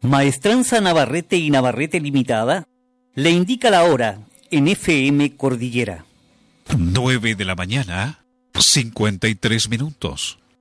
Maestranza Navarrete y Navarrete Limitada le indica la hora en FM Cordillera. 9 de la mañana, 53 minutos.